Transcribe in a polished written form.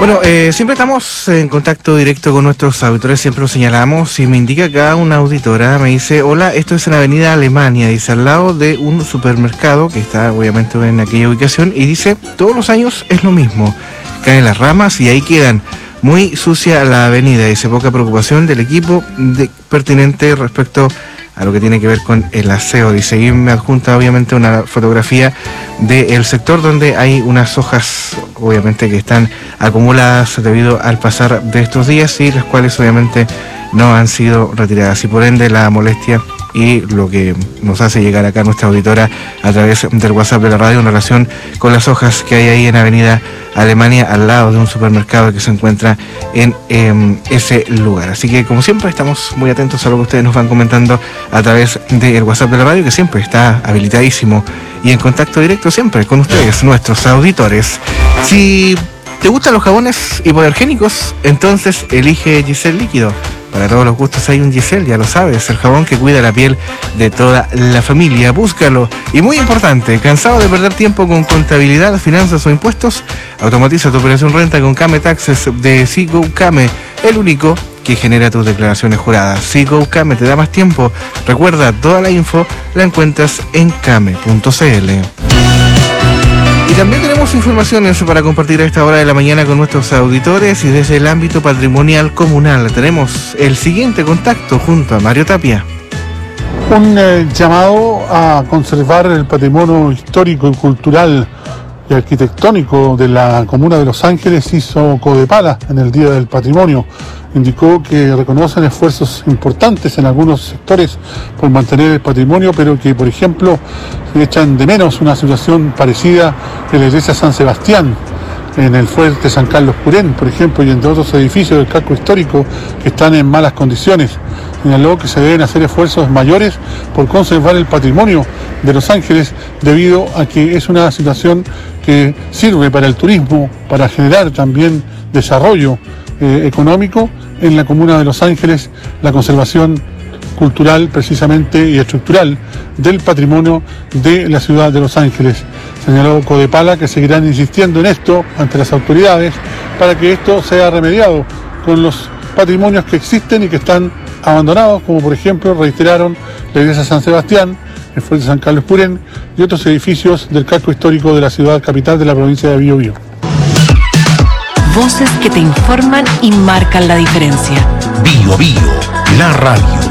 Bueno, siempre estamos en contacto directo con nuestros auditores, siempre lo señalamos, y me indica acá una auditora, me dice: hola, esto es en Avenida Alemania, dice, al lado de un supermercado que está obviamente en aquella ubicación, y dice, todos los años es lo mismo, caen las ramas y ahí quedan. Muy sucia la avenida, dice, poca preocupación del equipo pertinente respecto a lo que tiene que ver con el aseo, dice, y me adjunta obviamente una fotografía del sector donde hay unas hojas obviamente que están acumuladas debido al pasar de estos días y las cuales obviamente no han sido retiradas, y por ende la molestia y lo que nos hace llegar acá nuestra auditora a través del WhatsApp de la radio en relación con las hojas que hay ahí en Avenida Alemania, al lado de un supermercado que se encuentra en ese lugar. Así que, como siempre, estamos muy atentos a lo que ustedes nos van comentando a través del WhatsApp de la radio, que siempre está habilitadísimo y en contacto directo siempre con ustedes, nuestros auditores. Si te gustan los jabones hipoalergénicos, entonces elige Giselle Líquido. Para todos los gustos hay un Giselle, ya lo sabes, el jabón que cuida la piel de toda la familia. Búscalo. Y muy importante, ¿cansado de perder tiempo con contabilidad, finanzas o impuestos? Automatiza tu operación renta con Kame Taxes de Seago Kame, el único que genera tus declaraciones juradas. Seago Kame te da más tiempo. Recuerda, toda la info la encuentras en kame.cl. Y también tenemos informaciones para compartir a esta hora de la mañana con nuestros auditores, y desde el ámbito patrimonial comunal tenemos el siguiente contacto junto a Mario Tapia. Un llamado a conservar el patrimonio histórico y cultural y arquitectónico de la comuna de Los Ángeles hizo Codepala en el Día del Patrimonio. Indicó que reconocen esfuerzos importantes en algunos sectores por mantener el patrimonio, pero que, por ejemplo, echan de menos una situación parecida en la iglesia San Sebastián, en el fuerte San Carlos Purén, por ejemplo, y entre otros edificios del casco histórico que están en malas condiciones. Señaló que se deben hacer esfuerzos mayores por conservar el patrimonio de Los Ángeles, debido a que es una situación que sirve para el turismo, para generar también desarrollo económico en la comuna de Los Ángeles, la conservación cultural precisamente y estructural del patrimonio de la ciudad de Los Ángeles. Señaló Codepala que seguirán insistiendo en esto ante las autoridades para que esto sea remediado con los patrimonios que existen y que están abandonados, como por ejemplo reiteraron la iglesia San Sebastián, el fuerte San Carlos Purén y otros edificios del casco histórico de la ciudad capital de la provincia de Biobío. Voces que te informan y marcan la diferencia. Biobío, la radio.